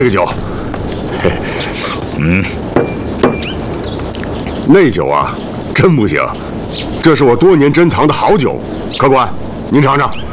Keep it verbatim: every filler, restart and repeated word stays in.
这个酒，嘿，嗯，那酒啊，真不行，这是我多年珍藏的好酒，客官，您尝尝。